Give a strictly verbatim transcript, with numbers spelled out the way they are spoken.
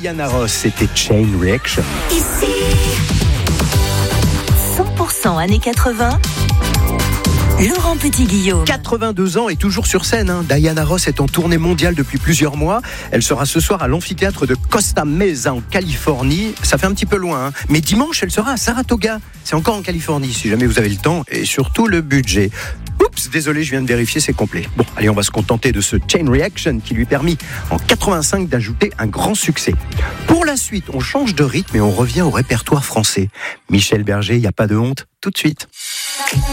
Diana Ross, c'était Chain Reaction. Ici, cent pour cent années quatre-vingts. Laurent Petit-Guillaume. quatre-vingt-deux ans et toujours sur scène. Hein. Diana Ross est en tournée mondiale depuis plusieurs mois. Elle sera ce soir à l'amphithéâtre de Costa Mesa en Californie. Ça fait un petit peu loin, hein. Mais dimanche, elle sera à Saratoga. C'est encore en Californie, si jamais vous avez le temps et surtout le budget. Oups, désolé, je viens de vérifier, c'est complet. Bon, allez, on va se contenter de ce Chain Reaction qui lui permit en quatre-vingt-cinq d'ajouter un grand succès. Pour la suite, on change de rythme et on revient au répertoire français. Michel Berger, il n'y a pas de honte, tout de suite.